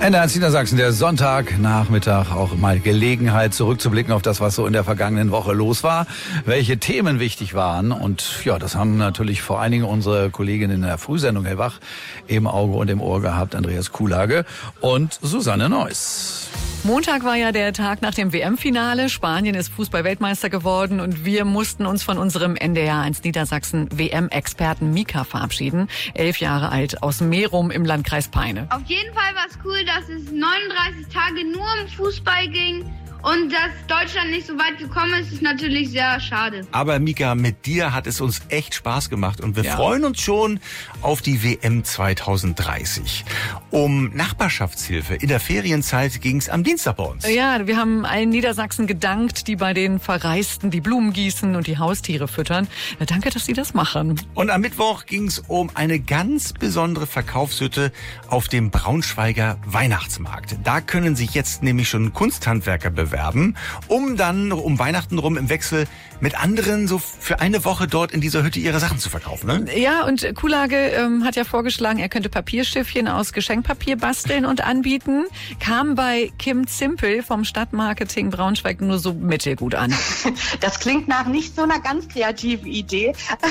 NDR Niedersachsen, der Sonntagnachmittag, auch mal Gelegenheit zurückzublicken auf das, was so in der vergangenen Woche los war, welche Themen wichtig waren. Und ja, das haben natürlich vor allen Dingen unsere Kolleginnen in der Frühsendung hellwach im Auge und im Ohr gehabt, Andreas Kuhlage und Susanne Neuss. Montag war ja der Tag nach dem WM-Finale. Spanien ist Fußball-Weltmeister geworden und wir mussten uns von unserem NDR 1 Niedersachsen WM-Experten Mika verabschieden. 11 Jahre alt, aus Merum im Landkreis Peine. Auf jeden Fall war es cool, dass es 39 Tage nur um Fußball ging. Und dass Deutschland nicht so weit gekommen ist natürlich sehr schade. Aber Mika, mit dir hat es uns echt Spaß gemacht und wir freuen uns schon auf die WM 2030. Um Nachbarschaftshilfe in der Ferienzeit ging es am Dienstag bei uns. Ja, wir haben allen Niedersachsen gedankt, die bei den Verreisten die Blumen gießen und die Haustiere füttern. Ja, danke, dass Sie das machen. Und am Mittwoch ging es um eine ganz besondere Verkaufshütte auf dem Braunschweiger Weihnachtsmarkt. Da können sich jetzt nämlich schon Kunsthandwerker bewerben, um dann um Weihnachten rum im Wechsel mit anderen so für eine Woche dort in dieser Hütte ihre Sachen zu verkaufen. Ne? Ja, und Kuhlage hat ja vorgeschlagen, er könnte Papierschiffchen aus Geschenkpapier basteln und anbieten. Kam bei Kim Zimpel vom Stadtmarketing Braunschweig nur so mittelgut an. Das klingt nach nicht so einer ganz kreativen Idee.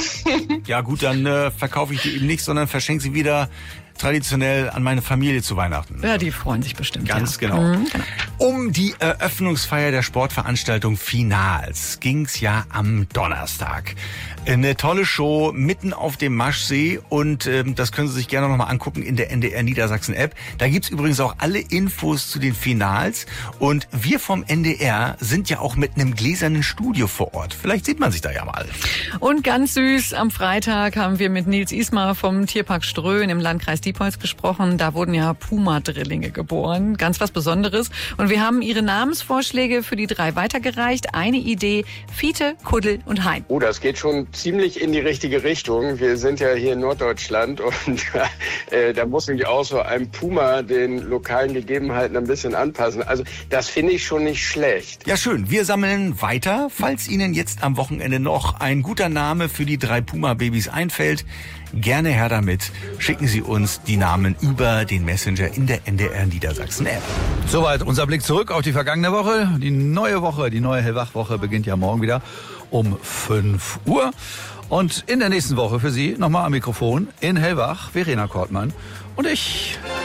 Ja gut, dann verkaufe ich die eben nicht, sondern verschenke sie wieder traditionell an meine Familie zu Weihnachten. Ja, die freuen sich bestimmt. Ganz genau. Genau. Um die Eröffnungsfeier der Sportveranstaltung Finals ging's ja am Donnerstag. Eine tolle Show mitten auf dem Maschsee und das können Sie sich gerne noch mal angucken in der NDR Niedersachsen App. Da gibt's übrigens auch alle Infos zu den Finals und wir vom NDR sind ja auch mit einem gläsernen Studio vor Ort. Vielleicht sieht man sich da ja mal. Und ganz süß, am Freitag haben wir mit Nils Ismar vom Tierpark Ströhen im Landkreis Diepholz gesprochen. Da wurden ja Puma-Drillinge geboren. Ganz was Besonderes. Und wir haben ihre Namensvorschläge für die 3 weitergereicht. Eine Idee: Fiete, Kuddel und Hein. Oh, das geht schon ziemlich in die richtige Richtung. Wir sind ja hier in Norddeutschland und da muss sich auch so ein Puma den lokalen Gegebenheiten ein bisschen anpassen. Also das finde ich schon nicht schlecht. Ja, schön. Wir sammeln weiter. Falls Ihnen jetzt am Wochenende noch ein guter Name für die 3 Puma-Babys einfällt, gerne her damit. Schicken Sie uns die Namen über den Messenger in der NDR Niedersachsen App. Soweit unser Blick zurück auf die vergangene Woche. Die neue Hellwachwoche beginnt ja morgen wieder um 5 Uhr. Und in der nächsten Woche für Sie nochmal am Mikrofon in Hellwach Verena Kortmann und ich.